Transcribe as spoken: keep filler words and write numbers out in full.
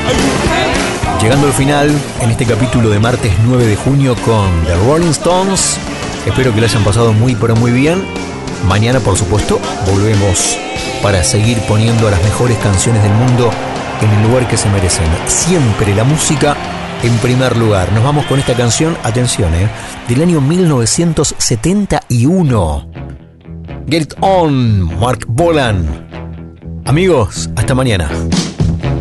Llegando al final, en este capítulo de martes nueve de junio con The Rolling Stones. Espero que lo hayan pasado muy pero muy bien. Mañana, por supuesto, volvemos para seguir poniendo a las mejores canciones del mundo en el lugar que se merecen. Siempre la música en primer lugar. Nos vamos con esta canción, atención, eh, del año mil novecientos setenta y uno. Get It On, Mark Bolan. Amigos, hasta mañana.